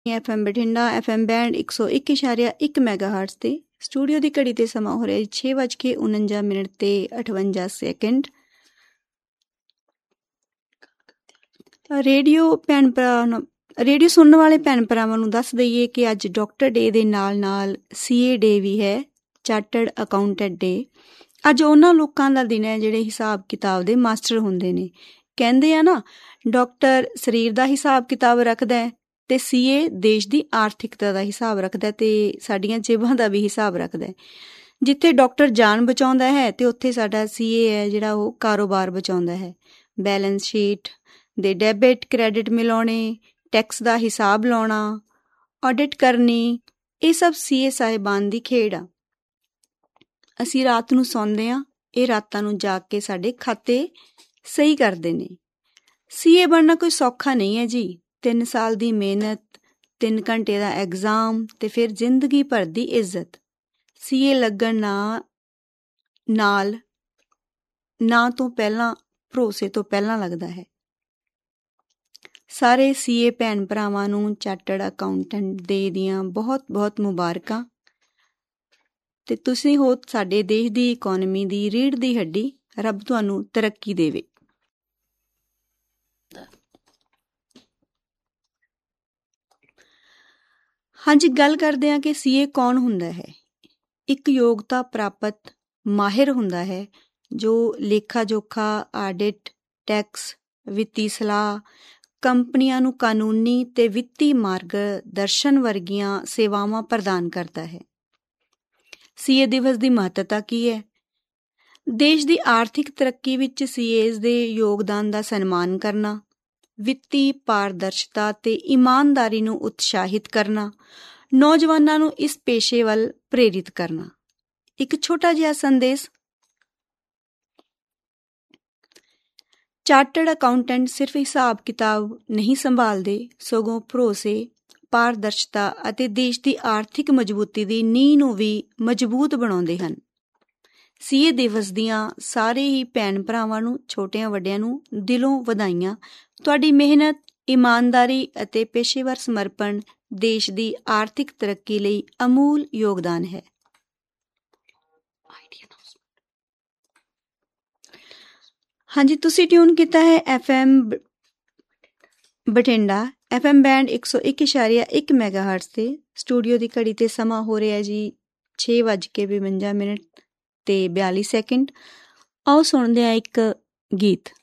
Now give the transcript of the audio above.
FM Bathinda FM band 101.1 ਮੈਗਾਹਰਟਜ਼ ਤੇ studio ਦੀ ਘੜੀ ਤੇ ਸਮਾਂ ਹੋ ਰਿਹਾ 6:49 ਤੇ 58 ਸੈਕਿੰਡ। ਰੇਡੀਓ ਸੁਣਨ ਵਾਲੇ ਭੈਣ ਭਰਾਵਾਂ ਨੂੰ ਦੱਸ ਦਈਏ ਕਿ ਅੱਜ ਡਾਕਟਰ ਡੇ ਦੇ ਨਾਲ CA ਡੇ ਵੀ ਹੈ, ਚਾਰਟਰਡ ਅਕਾਊਂਟੈਂਟ ਡੇ। ਅੱਜ ਉਹਨਾਂ ਲੋਕਾਂ ਦਾ ਦਿਨ ਹੈ ਜਿਹੜੇ ਹਿਸਾਬ ਕਿਤਾਬ ਦੇ ਮਾਸਟਰ ਹੁੰਦੇ ਨੇ। ਕਹਿੰਦੇ ਆ ਨਾ, ਡਾਕਟਰ ਸਰੀਰ ਦਾ ਹਿਸਾਬ ਕਿਤਾਬ ਰੱਖਦਾ ਹੈ ਤੇ CA ਦੇਸ਼ ਦੀ ਆਰਥਿਕਤਾ ਦਾ ਹਿਸਾਬ ਰੱਖਦਾ ਤੇ ਸਾਡੀਆਂ ਜੇਬਾਂ ਦਾ ਵੀ ਹਿਸਾਬ ਰੱਖਦਾ। ਜਿੱਥੇ ਡਾਕਟਰ ਜਾਨ ਬਚਾਉਂਦਾ ਹੈ ਤੇ ਉੱਥੇ ਸਾਡਾ CA ਹੈ ਜਿਹੜਾ ਉਹ ਕਾਰੋਬਾਰ ਬਚਾਉਂਦਾ ਹੈ। ਬੈਲੈਂਸ ਸ਼ੀਟ ਦੇ ਡੈਬਿਟ ਕ੍ਰੈਡਿਟ ਮਿਲਾਉਣੇ, ਟੈਕਸ ਦਾ ਹਿਸਾਬ ਲਾਉਣਾ, ਆਡਿਟ ਕਰਨੀ, ਇਹ ਸਭ CA ਸਾਹਿਬਾਨ ਦੀ ਖੇਡ ਆ। ਅਸੀਂ ਰਾਤ ਨੂੰ ਸੌਂਦੇ ਹਾਂ, ਇਹ ਰਾਤਾਂ ਨੂੰ ਜਾਗ ਕੇ ਸਾਡੇ ਖਾਤੇ ਸਹੀ ਕਰਦੇ ਨੇ। CA ਬਣਨਾ ਕੋਈ ਸੌਖਾ ਨਹੀਂ ਹੈ ਜੀ। 3 ਸਾਲ ਦੀ ਮਿਹਨਤ, 3 ਘੰਟੇ ਦਾ ਐਗਜ਼ਾਮ ਤੇ ਫਿਰ ਜ਼ਿੰਦਗੀ ਭਰ ਦੀ ਇੱਜ਼ਤ। CA ਲੱਗਣ ਨਾ ਤੋਂ ਪਹਿਲਾਂ, ਭਰੋਸੇ ਤੋਂ ਪਹਿਲਾਂ ਲੱਗਦਾ ਹੈ। ਸਾਰੇ CA ਭੈਣ ਭਰਾਵਾਂ ਨੂੰ ਚਾਰਟਰਡ ਅਕਾਊਂਟੈਂਟ ਡੇ ਦੀਆਂ ਬਹੁਤ-ਬਹੁਤ ਮੁਬਾਰਕਾਂ। ਤੇ ਤੁਸੀਂ ਹੋ ਸਾਡੇ ਦੇਸ਼ ਦੀ ਇਕੋਨਮੀ ਦੀ ਰੀੜ੍ਹ ਦੀ ਹੱਡੀ। ਰੱਬ ਤੁਹਾਨੂੰ ਤਰੱਕੀ ਦੇਵੇ। ਹਾਂਜੀ, ਗੱਲ ਕਰਦੇ ਹਾਂ ਕਿ CA ਕੌਣ ਹੁੰਦਾ ਹੈ। ਇੱਕ ਯੋਗਤਾ ਪ੍ਰਾਪਤ ਮਾਹਿਰ ਹੁੰਦਾ ਹੈ ਜੋ ਲੇਖਾ ਜੋਖਾ, ਆਡਿਟ, ਟੈਕਸ, ਵਿੱਤੀ ਸਲਾਹ, ਕੰਪਨੀਆਂ ਨੂੰ ਕਾਨੂੰਨੀ ਤੇ ਵਿੱਤੀ ਮਾਰਗਦਰਸ਼ਨ ਵਰਗੀਆਂ ਸੇਵਾਵਾਂ ਪ੍ਰਦਾਨ ਕਰਦਾ ਹੈ। CA ਦਿਵਸ ਦੀ ਮਹੱਤਤਾ ਕੀ ਹੈ? ਦੇਸ਼ ਦੀ ਆਰਥਿਕ ਤਰੱਕੀ ਵਿੱਚ CAs ਦੇ ਯੋਗਦਾਨ ਦਾ ਸਨਮਾਨ ਕਰਨਾ, ਵਿੱਤੀ ਪਾਰਦਰਸ਼ਤਾ ਤੇ ਇਮਾਨਦਾਰੀ ਨੂੰ ਉਤਸ਼ਾਹਿਤ ਕਰਨਾ, ਨੌਜਵਾਨਾਂ ਨੂੰ ਇਸ ਪੇਸ਼ੇ ਵੱਲ ਪ੍ਰੇਰਿਤ ਕਰਨਾ। ਇੱਕ ਛੋਟਾ ਜਿਹਾ ਸੰਦੇਸ਼। ਚਾਰਟਰਡ ਅਕਾਊਂਟੈਂਟ ਸਿਰਫ ਹਿਸਾਬ ਕਿਤਾਬ ਨਹੀਂ ਸੰਭਾਲਦੇ, ਸਗੋਂ ਭਰੋਸੇ, ਪਾਰਦਰਸ਼ਤਾ ਅਤੇ ਦੇਸ਼ ਦੀ ਆਰਥਿਕ ਮਜ਼ਬੂਤੀ ਦੀ ਨੀਂਹ ਨੂੰ ਵੀ ਮਜ਼ਬੂਤ ਬਣਾਉਂਦੇ ਹਨ। CA ਦਿਵਸ ਦੀਆਂ ਸਾਰੇ ਹੀ ਭੈਣ ਭਰਾਵਾਂ ਨੂੰ, ਛੋਟਿਆਂ ਵੱਡਿਆਂ ਨੂੰ ਦਿਲੋਂ ਵਧਾਈਆਂ। ਤੁਹਾਡੀ ਮਿਹਨਤ, ਇਮਾਨਦਾਰੀ ਅਤੇ ਪੇਸ਼ੇਵਰ ਸਮਰਪਣ ਦੇਸ਼ ਦੀ ਆਰਥਿਕ ਤਰੱਕੀ ਲਈ ਅਮੂਲ ਯੋਗਦਾਨ ਹੈ। ਹਾਂਜੀ, ਤੁਸੀਂ ਟਿਊਨ ਕੀਤਾ ਹੈ FM ਬਠਿੰਡਾ FM ਬੈਂਡ 101.1 ਮੈਗਾਹਰਟਜ਼ ਤੇ ਸਟੂਡੀਓ ਦੀ ਘੜੀ ਤੇ ਸਮਾਂ ਹੋ ਰਿਹਾ ਜੀ 6:52 ਤੇ 42 ਸੈਕਿੰਡ। ਆਓ ਸੁਣਦੇ ਹਾਂ ਇੱਕ ਗੀਤ।